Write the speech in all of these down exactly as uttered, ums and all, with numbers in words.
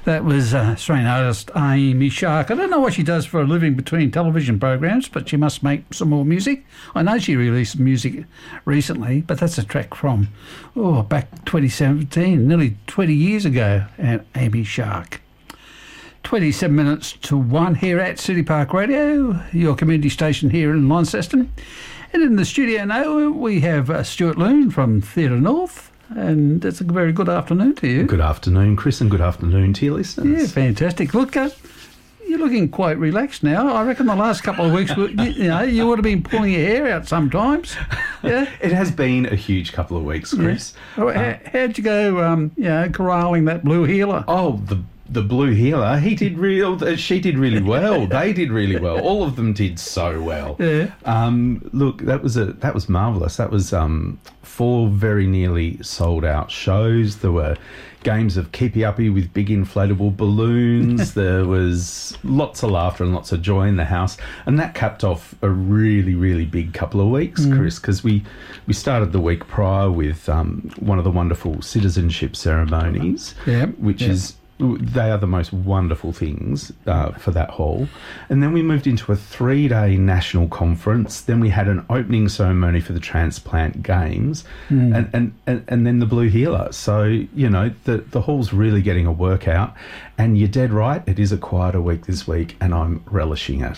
That was uh, Australian artist Amy Shark. I don't know what she does for a living between television programs, but she must make some more music. I know she released music recently, but that's a track from, oh, back twenty seventeen, nearly twenty years ago, and Amy Shark. twenty-seven minutes to one here at City Park Radio, your community station here in Launceston. And in the studio now, we have uh, Stuart Loon from Theatre North. And it's a very good afternoon to you. Good afternoon, Chris, and good afternoon to your listeners. Yeah, fantastic. Look, uh, you're looking quite relaxed now. I reckon the last couple of weeks, you, you know, you would have been pulling your hair out sometimes. Yeah, it has been a huge couple of weeks, Chris. Yeah. Oh, uh, how, how'd you go, um, you know, corralling that blue heeler? Oh, the the blue heeler. He did real. She did really well. They did really well. All of them did so well. Yeah. Um, look, that was a that was marvellous. That was um, four very nearly sold out shows. There were games of keepy uppy with big inflatable balloons. There was lots of laughter and lots of joy in the house, and that capped off a really, really big couple of weeks, mm. Chris, because we we started the week prior with um, one of the wonderful citizenship ceremonies, yeah, which yeah. is. They are the most wonderful things uh, for that hall. And then we moved into a three-day national conference. Then we had an opening ceremony for the transplant games, mm. and, and, and, and then the blue healer. So, you know, the, the hall's really getting a workout. And you're dead right, it is a quieter week this week, and I'm relishing it.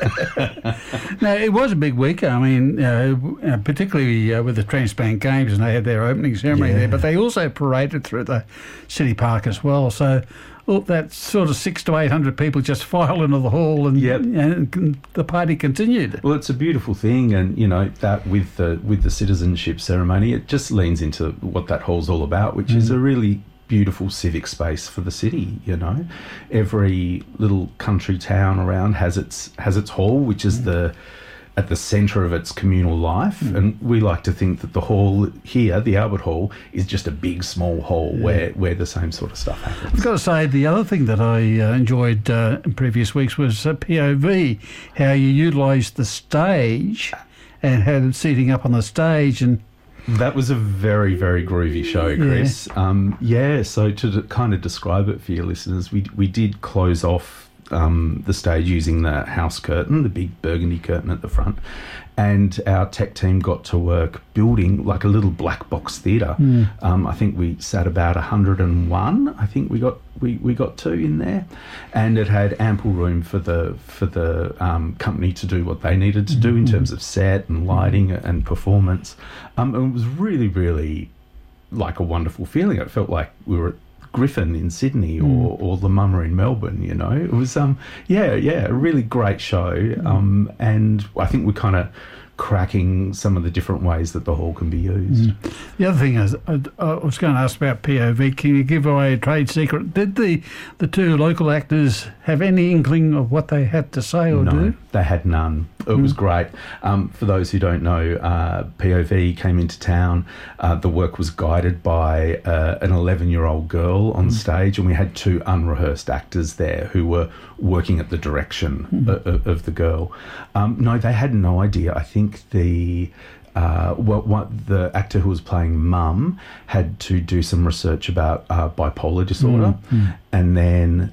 No, it was a big week. I mean, uh, particularly uh, with the transplant games, and they had their opening ceremony yeah. there, but they also paraded through the city park as well. So well, that sort of six to eight hundred people just filed into the hall, and, yep. and the party continued. Well, it's a beautiful thing, and you know that with the with the citizenship ceremony, it just leans into what that hall's all about, which mm. is a really beautiful civic space for the city. You know, every little country town around has its has its hall, which is mm. the at the centre of its communal life, mm. and we like to think that the hall here, the Albert Hall, is just a big, small hall yeah. where, where the same sort of stuff happens. I've got to say, the other thing that I uh, enjoyed uh, in previous weeks was uh, P O V, how you utilised the stage and had seating up on the stage, and that was a very, very groovy show, Chris. Yeah, um, yeah so to d- kind of describe it for your listeners, we we did close off Um, the stage using the house curtain, the big burgundy curtain at the front, and our tech team got to work building like a little black box theatre. Mm. Um, I think we sat about one hundred and one. I think we got we, we got two in there, and it had ample room for the for the um, company to do what they needed to do in terms of set and lighting and performance. Um, and it was really, really like a wonderful feeling. It felt like we were at Griffin in Sydney or, mm. or the Mummer in Melbourne, you know. It was, um, yeah, yeah, a really great show. Um, and I think we're kind of cracking some of the different ways that the hall can be used. Mm. The other thing is, I, I was going to ask about P O V. Can you give away a trade secret? Did the, the two local actors have any inkling of what they had to say or no, do? They had none. It mm. was great. Um, for those who don't know, uh, P O V came into town. Uh, the work was guided by uh, an eleven-year-old girl on mm. stage, and we had two unrehearsed actors there who were working at the direction mm. of, of the girl. Um, no, they had no idea. I think the... Uh, what, what the actor who was playing Mum had to do some research about uh, bipolar disorder, mm. and then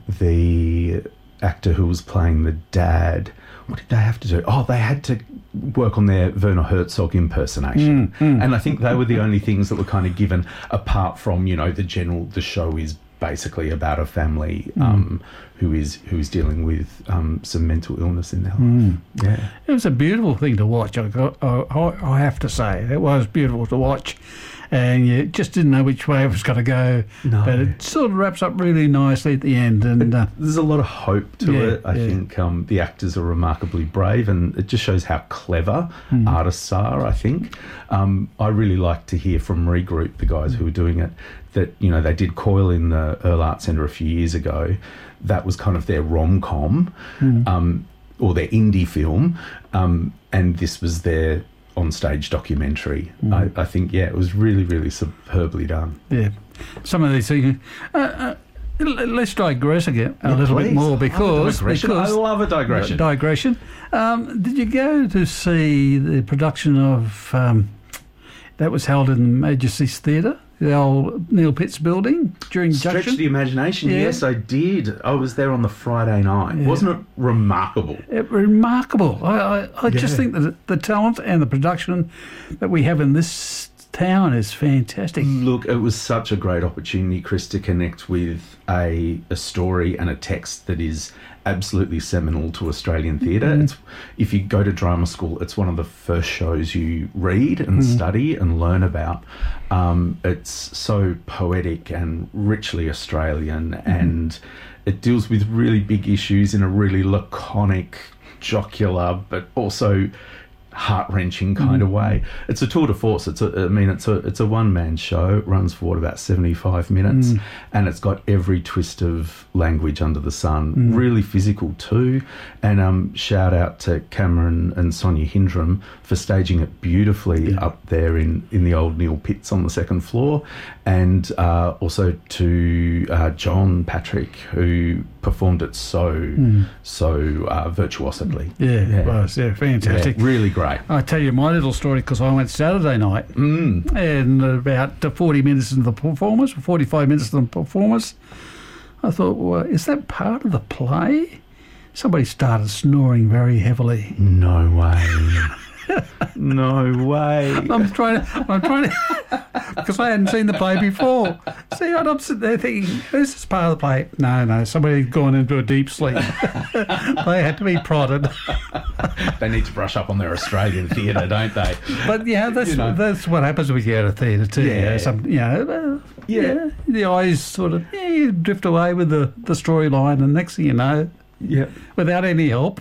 the actor who was playing the dad, what did they have to do? Oh, they had to work on their Werner Herzog impersonation, mm. Mm. and I think they were the only things that were kind of given, apart from, you know, the general. The show is basically about a family um, mm. who is who is dealing with um, some mental illness in their life. Mm. Yeah, it was a beautiful thing to watch. I, got, I, I have to say, it was beautiful to watch, and you just didn't know which way it was going to go. No. But it sort of wraps up really nicely at the end. And uh, there's a lot of hope to yeah, it. I yeah. think um, the actors are remarkably brave, and it just shows how clever mm. artists are, I think. Um, I really like to hear from Regroup, the guys mm. who are doing it, that, you know, they did Coil in the Earl Arts Centre a few years ago. That was kind of their rom-com mm. um, or their indie film, um, and this was their on-stage documentary. Mm. I, I think, yeah, it was really, really superbly done. Yeah. Some of these things... Uh, uh, let's digress again a yeah, little please. bit more because... I, because I love a digression. Digression. Um, did you go to see the production of... Um, that was held in the Majesty's Theatre the old Neil Pitts building during Stretch Junction. the imagination. Yeah. Yes, I did. I was there on the Friday night. Yeah. Wasn't it remarkable? It, remarkable. I, I, I just Yeah. think that the talent and the production that we have in this town is fantastic. Look, it was such a great opportunity, Chris, to connect with a, a story and a text that is absolutely seminal to Australian theatre. Mm. It's, if you go to drama school, it's one of the first shows you read and Mm. study and learn about. Um, it's so poetic and richly Australian, Mm. and it deals with really big issues in a really laconic, jocular, but also heart-wrenching kind Mm. of way. It's a tour de force. It's a, I mean, it's a it's a one-man show. It runs for what, about seventy-five minutes, Mm. and it's got every twist of language under the sun. Mm. Really physical too. And um, shout out to Cameron and Sonia Hindram for staging it beautifully Yeah. up there in in the old Neil Pitts on the second floor, and uh, also to uh, John Patrick, who performed it so Mm. so uh, virtuosely. Yeah, Yeah. it was. Yeah, fantastic. Yeah, really great. I tell you my little story because I went Saturday night, Mm. and about forty minutes into the performance, forty-five minutes into the performance, I thought, well, is that part of the play? Somebody started snoring very heavily. No way. No way. I'm trying to, I'm trying to, because I hadn't seen the play before. See, and I'm sitting there thinking, is this part of the play? No, no, somebody had gone into a deep sleep. They had to be prodded. They need to brush up on their Australian theatre, don't they? But yeah, that's You know. that's what happens when you go to theatre too. Yeah, Yeah. some, you know, uh, Yeah. yeah, the eyes sort of yeah, you drift away with the the storyline, and next thing you know, Yeah. without any help,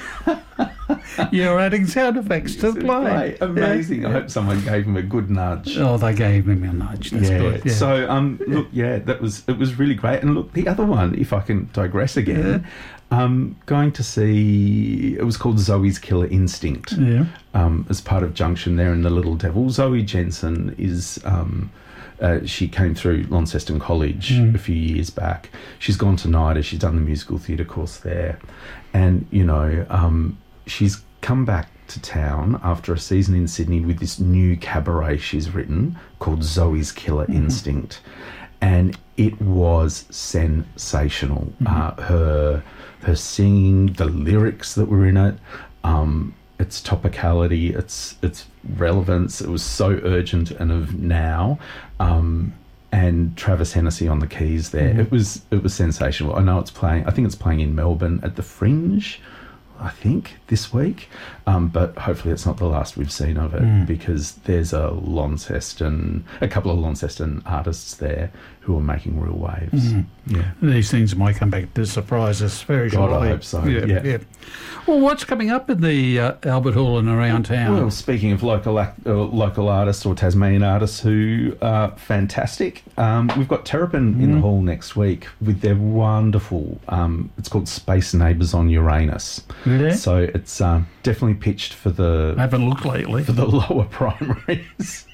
you're adding sound effects to the play. Amazing. I hope someone gave him a good nudge. Yeah. Oh, they gave him a nudge. That's yeah. good. Yeah. So um look, yeah, that was it was really great. And look, the other one, if I can digress again, um going to see, it was called Zoe's Killer Instinct. yeah. Um, as part of Junction there in the Little Devil. Zoe Jensen is um, uh, she came through Launceston College Mm. a few years back. She's gone to NIDA. She's done the musical theatre course there, and you know um, she's come back to town after a season in Sydney with this new cabaret she's written called Zoe's Killer Mm-hmm. Instinct, and it was sensational. Mm-hmm. Uh, her her singing, the lyrics that were in it. Um, its topicality, its its relevance. It was so urgent and of now. Um, and Travis Hennessy on the keys there. Mhm. It was it was sensational. I know it's playing. I think it's playing in Melbourne at the Fringe, I think, this week. Um, but hopefully it's not the last we've seen of it, Mm. because there's a Launceston, a couple of Launceston artists there who are making real waves. Mhm. Yeah. These things might come back to surprise us very God, I shortly. hope so, Yeah, yeah. yeah. Well, what's coming up in the uh, Albert Hall and around town? Well, speaking of local ac- uh, local artists or Tasmanian artists who are fantastic, um, we've got Terrapin in the Mhm. hall next week with their wonderful, um, it's called Space Neighbours on Uranus. Really? So it's um, definitely pitched for I the haven't looked lately. for the lower primaries.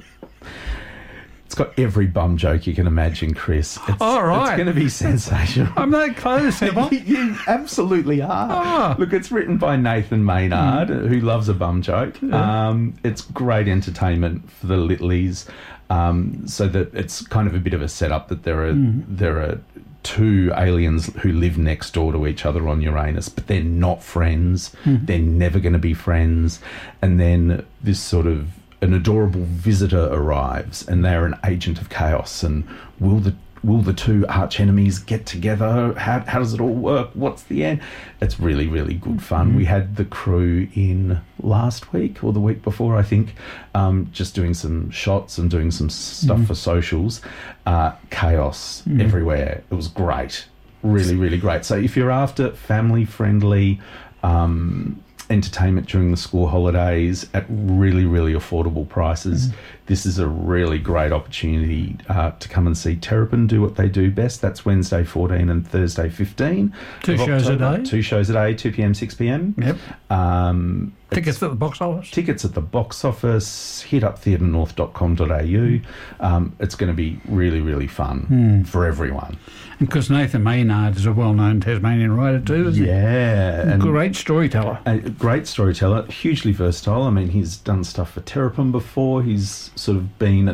It's got every bum joke you can imagine, Chris. It's, All right. It's going to be sensational. I'm that close, am I? You absolutely are. Ah. Look, it's written by Nathan Maynard, who loves a bum joke. Yeah. Um, it's great entertainment for the Littleys, um, so that it's kind of a bit of a setup that there are Mm. there are two aliens who live next door to each other on Uranus, but they're not friends. Mm. They're never going to be friends. And then this sort of an adorable visitor arrives, and they're an agent of chaos. And will the will the two arch enemies get together? How how does it all work? What's the end? It's really really good fun. Mhm. We had the crew in last week or the week before, I think, um, just doing some shots and doing some stuff Mhm. for socials. Uh, chaos Mhm. everywhere. It was great. Really really great. So if you're after family friendly Um, entertainment during the school holidays at really, really affordable prices. Mm. This is a really great opportunity uh, to come and see Terrapin do what they do best. That's Wednesday fourteen and Thursday fifteen. Two of shows a October. day? Two shows a day, two p.m, six p.m. Yep. Um, Tickets at the box office? Tickets at the box office, hit up theatre north dot com dot a u. Um, it's going to be really, really fun Hmm. for everyone. Because Nathan Maynard is a well-known Tasmanian writer too, isn't Yeah. he? and Great storyteller. A great storyteller, hugely versatile. I mean, he's done stuff for Terrapin before. He's sort of been at the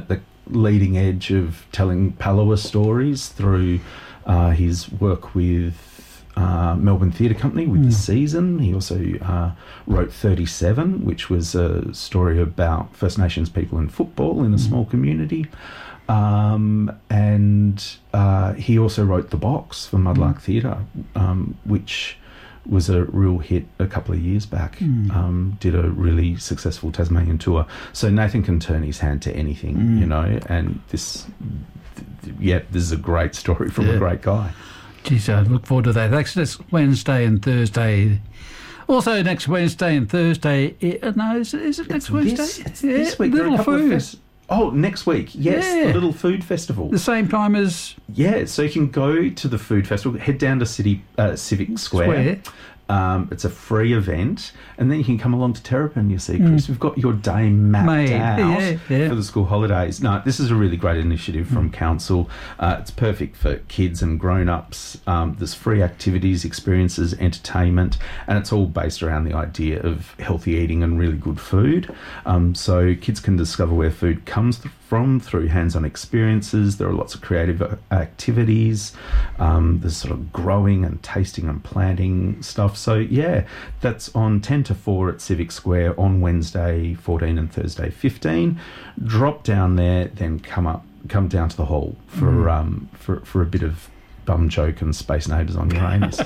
leading edge of telling Palawa stories through uh, his work with uh, Melbourne Theatre Company with mm. The Season. He also uh, wrote thirty-seven, which was a story about First Nations people in football in a mm. small community. Um, and uh, he also wrote The Box for Mudlark mm. Theatre, um, which was a real hit a couple of years back. Mm. Um, did a really successful Tasmanian tour. So Nathan can turn his hand to anything, mm. you know, and this, th- yeah, this is a great story from yeah. a great guy. Geez, I look forward to that. That's next Wednesday and Thursday. Also, next Wednesday and Thursday. It, no, is, is it next it's Wednesday? This, it's yeah, this week. Little Food. Fest- oh, next week. Yes, yeah. The Little Food Festival. The same time as... Yeah, so you can go to the food festival, head down to City uh, Civic Square. Square. Um, it's a free event, and then you can come along to Terrapin. You see, Chris, mm. we've got your day mapped Mate, out yeah, yeah. for the school holidays. No, this is a really great initiative from mm. council. Uh, it's perfect for kids and grown-ups. Um, there's free activities, experiences, entertainment, and it's all based around the idea of healthy eating and really good food. Um, so kids can discover where food comes from through hands-on experiences. There are lots of creative activities. Um, there's sort of growing and tasting and planting stuff. So, yeah, that's on ten to four at Civic Square on Wednesday fourteen and Thursday fifteen. Drop down there, then come up, come down to the hall for mm. um for, for a bit of bum joke and Space Neighbours on Uranus.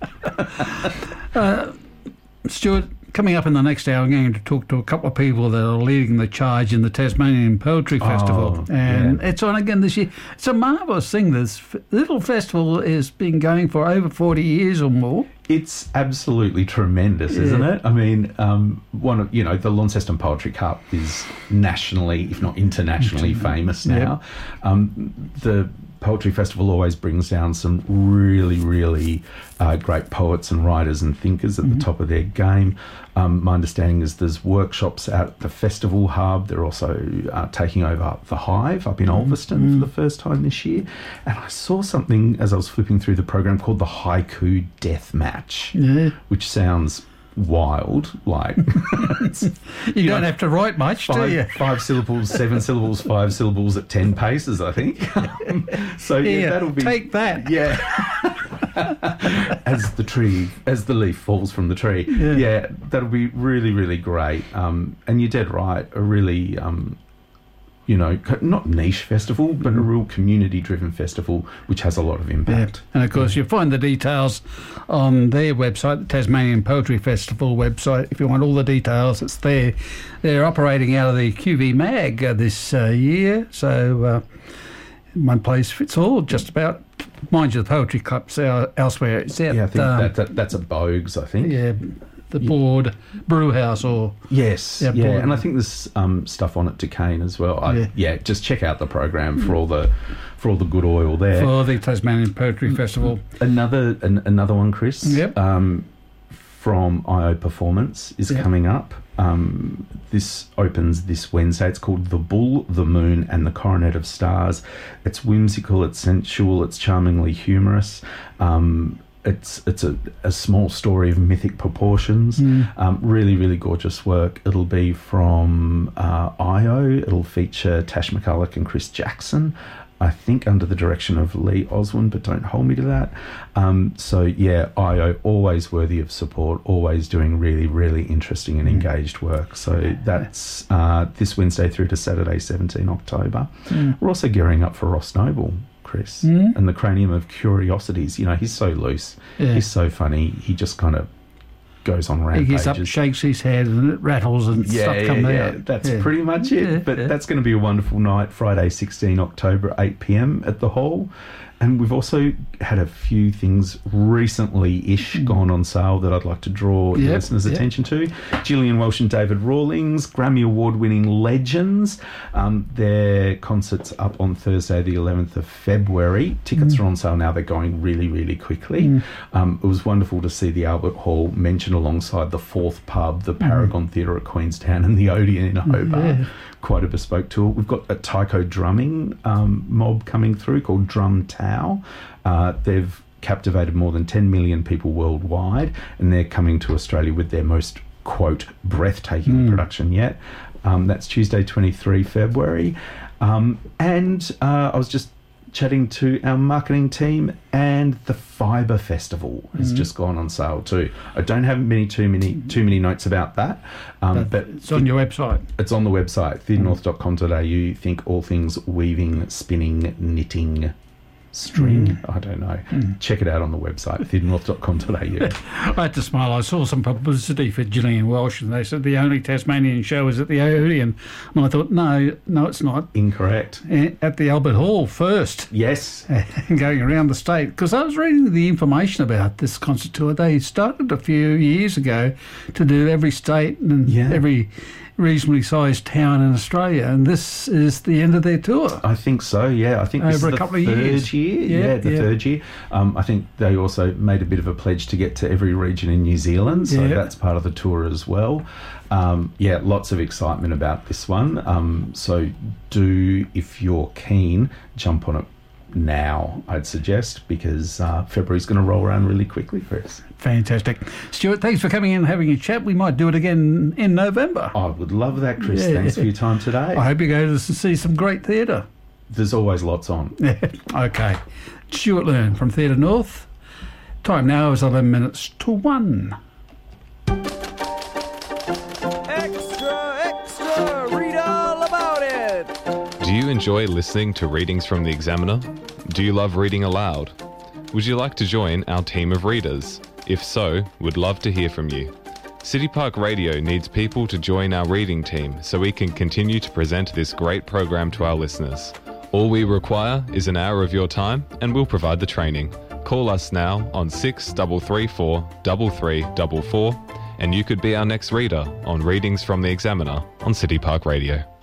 uh, Stuart, coming up in the next hour, I'm going to talk to a couple of people that are leading the charge in the Tasmanian Poetry Festival. Oh, and yeah. it's on again this year. It's a marvellous thing. This f- little festival has been going for over forty years or more. It's absolutely tremendous, yeah. isn't it? I mean, um, one of, you know, the Launceston Poetry Cup is nationally, if not internationally, famous now. Yep. Um, the Poetry Festival always brings down some really, really uh, great poets and writers and thinkers at mm-hmm. the top of their game. Um, my understanding is there's workshops out at the Festival Hub. They're also uh, taking over the Hive up in mm-hmm. Ulverston for the first time this year. And I saw something as I was flipping through the program called the Haiku Death Match, yeah. which sounds wild, like you, you don't know, have to write much, five, do you? Five syllables, seven syllables, five syllables at ten paces, I think. Um, so yeah, yeah, that'll be take that. Yeah. as the tree, as the leaf falls from the tree. Yeah, yeah that'll be really, really great. Um, and you're dead right. A really um, you know, not niche festival, but a real community-driven festival which has a lot of impact. Yeah. And, of course, you'll find the details on their website, the Tasmanian Poetry Festival website. If you want all the details, it's there. They're operating out of the Q V Mag uh, this uh, year, so uh, one place fits all, just about. Mind you, the Poetry Cup's uh, elsewhere. It's out, yeah, I think um, that, that, that's a Bogues, I think. Yeah. The board, yeah. Brew House, or yes, yeah, yeah, and I think there's um, stuff on at Duquesne as well. I, yeah. yeah, just check out the program for all the for all the good oil there for the Tasmanian Poetry Festival. Another an, another one, Chris. Yep. Um, from I O Performance is yep. coming up. Um, this opens this Wednesday. It's called The Bull, the Moon, and the Coronet of Stars. It's whimsical, it's sensual, it's charmingly humorous. Um, It's it's a, a small story of mythic proportions. Mm. Um, really, really gorgeous work. It'll be from uh, I O. It'll feature Tash McCulloch and Chris Jackson, I think under the direction of Lee Oswin, but don't hold me to that. Um, so, yeah, I O, always worthy of support, always doing really, really interesting and engaged work. So that's uh, this Wednesday through to Saturday, seventeenth October. Mm. We're also gearing up for Ross Noble, Chris, mm. and the Cranium of Curiosities. You know, he's so loose. Yeah. He's so funny. He just kind of goes on rampages. He gets up, shakes his head, and it rattles and yeah, stuff yeah, comes yeah. out. That's yeah. pretty much it. Yeah, but yeah. that's going to be a wonderful night, Friday, sixteenth October, eight p.m. at the Hall. And we've also had a few things recently-ish mm. gone on sale that I'd like to draw yep, the listeners' yep. attention to. Gillian Welsh and David Rawlings, Grammy Award-winning legends. Um, their concert's up on Thursday, the eleventh of February. Tickets mm. are on sale now. They're going really, really quickly. Mm. Um, it was wonderful to see the Albert Hall mentioned alongside the Fourth Pub, the Paragon mm. Theatre at Queenstown, and the Odeon in Hobart. Yeah. Quite a bespoke tour. We've got a taiko drumming um, mob coming through called Drum Tao. Uh, they've captivated more than ten million people worldwide, and they're coming to Australia with their most, quote, breathtaking mm. production yet. Um, that's Tuesday, twenty-third February. Um, and uh, I was just chatting to our marketing team, and the Fibre Festival has mm-hmm. just gone on sale too. I don't have many too many too many notes about that, um, but, but it's on your website. It's on the website theatre north dot com dot a u. Think all things weaving, spinning, knitting, string. Mm. I don't know. Mm. Check it out on the website theatre north dot com dot a u. I had to smile. I saw some publicity for Gillian Welsh, and they said the only Tasmanian show is at the Odeon, and I thought, no, no, it's not. Incorrect. At the Albert Hall first. Yes. Going around the state, because I was reading the information about this concert tour. They started a few years ago to do every state and yeah. every reasonably sized town in Australia, and this is the end of their tour. I think so, yeah. I think this over is a the couple of third years. year. Yeah, yeah the yeah. third year. Um, I think they also made a bit of a pledge to get to every region in New Zealand, so yeah. that's part of the tour as well. Um, yeah, lots of excitement about this one. Um, so do, if you're keen, jump on it now, I'd suggest, because uh, February's going to roll around really quickly, Chris. Fantastic. Stuart, thanks for coming in and having a chat. We might do it again in November. I would love that, Chris. Yeah. Thanks for your time today. I hope you go to see some great theatre. There's always lots on. Yeah. Okay. Stuart Learn from Theatre North. Time now is eleven minutes to one. Extra, extra, read all about it. Do you enjoy listening to readings from the Examiner? Do you love reading aloud? Would you like to join our team of readers? If so, we'd love to hear from you. City Park Radio needs people to join our reading team so we can continue to present this great program to our listeners. All we require is an hour of your time and we'll provide the training. Call us now on six three three four, three three four four and you could be our next reader on Readings from the Examiner on City Park Radio.